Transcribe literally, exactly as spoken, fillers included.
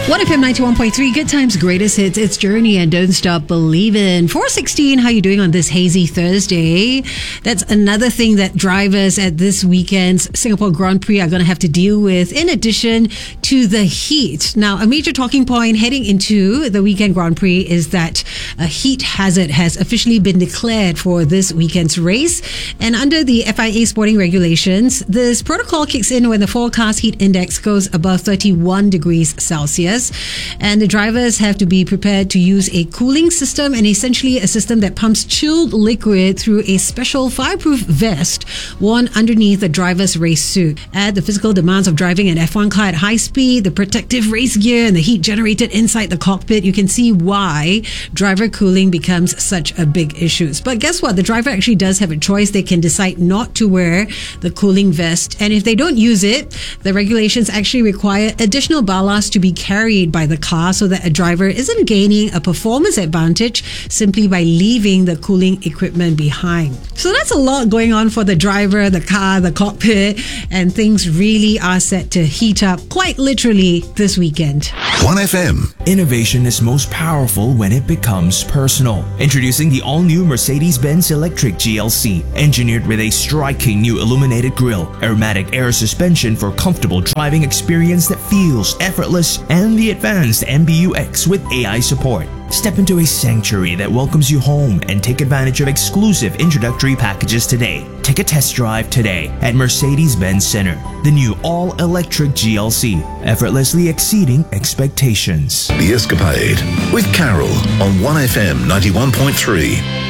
one F M ninety-one point three, Good Times, Greatest Hits. It's Journey and Don't Stop Believin'. four sixteen, how you doing on this hazy Thursday? That's another thing that drivers at this weekend's Singapore Grand Prix are going to have to deal with, in addition to the heat. Now, a major talking point heading into the weekend Grand Prix is that a heat hazard has officially been declared for this weekend's race. And under the F I A sporting regulations, this protocol kicks in when the forecast heat index goes above thirty-one degrees Celsius. And the drivers have to be prepared to use a cooling system, and essentially a system that pumps chilled liquid through a special fireproof vest worn underneath the driver's race suit. Add the physical demands of driving an F one car at high speed, the protective race gear, and the heat generated inside the cockpit. You can see why driver cooling becomes such a big issue. But guess what? The driver actually does have a choice. They can decide not to wear the cooling vest, and if they don't use it, the regulations actually require additional ballast to be carried by the car so that a driver isn't gaining a performance advantage simply by leaving the cooling equipment behind. So that's a lot going on for the driver, the car, the cockpit, and things really are set to heat up quite literally this weekend. one F M. Innovation is most powerful when it becomes personal. Introducing the all-new Mercedes-Benz Electric G L C, engineered with a striking new illuminated grille, aromatic air suspension for comfortable driving experience that feels effortless, and the advanced M B U X with A I support. Step into a sanctuary that welcomes you home and take advantage of exclusive introductory packages today. Take a test drive today at Mercedes-Benz Center. The new all-electric G L C, effortlessly exceeding expectations. The Escapade with Carol on one F M ninety-one point three.